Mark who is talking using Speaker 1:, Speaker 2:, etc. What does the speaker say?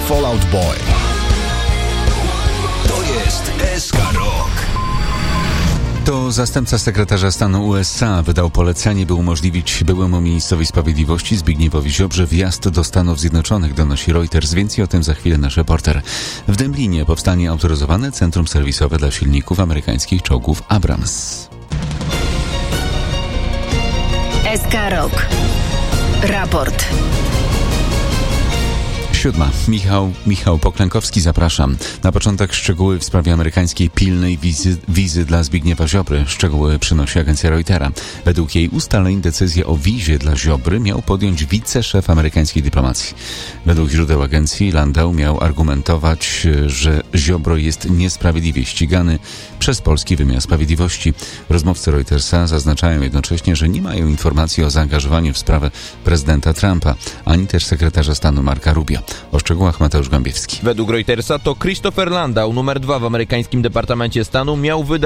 Speaker 1: Fall Out Boy. To jest SK Rock.
Speaker 2: To zastępca sekretarza stanu USA wydał polecenie, by umożliwić byłemu ministrowi sprawiedliwości Zbigniewowi Ziobrze wjazd do Stanów Zjednoczonych, donosi Reuters. Więcej o tym za chwilę nasz reporter. W Dęblinie powstanie autoryzowane centrum serwisowe dla silników amerykańskich czołgów Abrams.
Speaker 3: SK Rock. Raport.
Speaker 2: 7. Michał Poklękowski, zapraszam. Na początek szczegóły w sprawie amerykańskiej pilnej wizy dla Zbigniewa Ziobry. Szczegóły przynosi agencja Reutera. Według jej ustaleń decyzję o wizie dla Ziobry miał podjąć wiceszef amerykańskiej dyplomacji. Według źródeł agencji Landau miał argumentować, że Ziobro jest niesprawiedliwie ścigany przez polski wymiar sprawiedliwości. Rozmówcy Reutersa zaznaczają jednocześnie, że nie mają informacji o zaangażowaniu w sprawę prezydenta Trumpa, ani też sekretarza stanu Marka Rubio. O szczegółach Mateusz Gąbiewski.
Speaker 4: Według Reutersa to Christopher Landau, numer 2 w amerykańskim Departamencie Stanu, miał wydać